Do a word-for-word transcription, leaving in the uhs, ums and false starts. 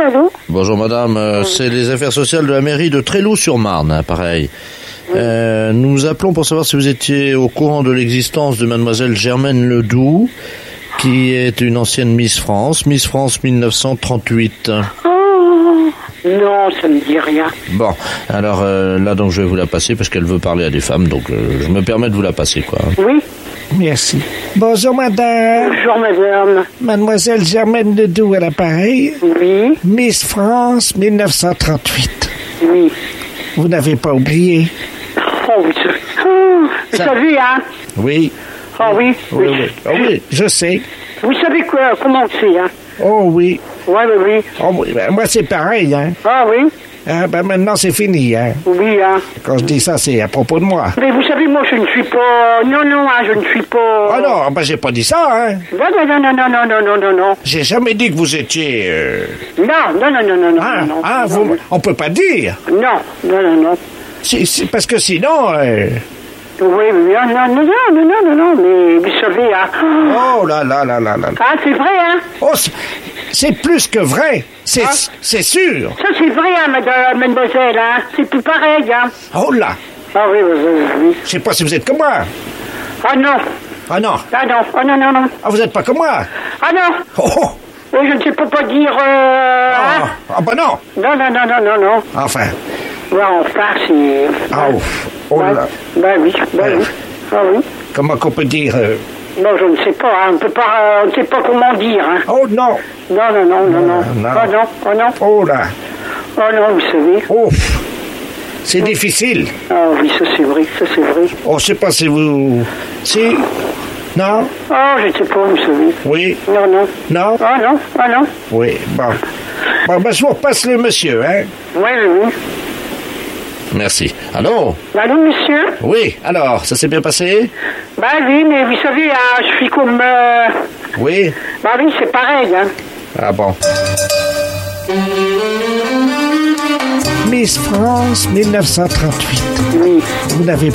allô? Bonjour madame, euh, c'est les affaires sociales de la mairie de Tréloux-sur-Marne, hein, pareil. Euh, nous vous appelons pour savoir si vous étiez au courant de l'existence de mademoiselle Germaine Ledoux, qui est une ancienne Miss France, Miss France mille neuf cent trente-huit. Oh, non, ça me dit rien. Bon, alors euh, là donc je vais vous la passer parce qu'elle veut parler à des femmes, donc euh, je me permets de vous la passer, quoi. Oui. Merci. Bonjour, madame. Bonjour, madame. Mademoiselle Germaine Ledoux à l'appareil. Oui. Miss France mille neuf cent trente-huit. Oui. Vous n'avez pas oublié? Oh, vous savez, oh, vous Ça... savez, hein? Oui. Oh, oui. Oui, oui. Oh, oui, je sais. Vous savez quoi, comment c'est, hein? Oh, oui. Oui, oui, oui. Oh, oui. Ben, moi, c'est pareil, hein. Ah, oui. Ah, ben, maintenant, c'est fini, hein. Oui, hein. Quand je dis ça, c'est à propos de moi. Mais vous savez, moi, je ne suis pas... Non, non, hein, je ne suis pas... Ah non, ben, j'ai pas dit ça, hein. Non, non, non, non, non, non, non, non, non, non. J'ai jamais dit que vous étiez... Euh... Non, non, non, non, non, non, Ah, non. ah, non, vous... non. On peut pas dire. Non, non, non, non. C'est, c'est parce que sinon... Euh... Oui, oui, non, non, non, non, non, non, non, mais vous savez, hein... Oh là là là là là. Ah, c'est vrai, hein? Oh, c'est, c'est plus que vrai. C'est, Ah. c'est sûr. Ça, c'est vrai, hein, madame, mademoiselle, hein? C'est tout pareil, hein? Oh là. Ah oui, oui, oui, oui. Je sais pas si vous êtes comme moi. Ah non, Ah non. ah non, ah non, non, non. Ah, vous êtes pas comme moi. Ah non, Oh, oh. oui, je ne sais pas pas dire... Euh, Ah, hein? ah bah non. Non, non, non, non, non, non. Enfin. Ouais, enfin, c'est... Ah, ouf. Oh Ouais. là. Ben oui, ben Ouais. oui. Ah oui. Comment qu'on peut dire euh... Non, je ne sais pas, hein. On peut pas... euh, on ne sait pas comment dire, hein. Oh non. Non, non, non, non, non. non. Oh non, oh non. Oh là. Oh non, vous savez. Ouf. C'est difficile. Ah oui, ça c'est vrai, ça c'est vrai. Oh, je sais pas si vous... Si. Non. Oh, je ne sais pas, vous savez. Oui. Non, non. Non. Oh non, oh non. Oui. Bon. Bon, ben, je vous repasse le monsieur, hein. Oui, oui, oui. Merci. Allô? Allô, monsieur? Oui, alors, ça s'est bien passé? Bah oui, mais vous savez, hein, je suis comme... Euh... Oui? Bah oui, c'est pareil, hein. Ah bon. Miss France mille neuf cent trente-huit. Oui. Vous n'avez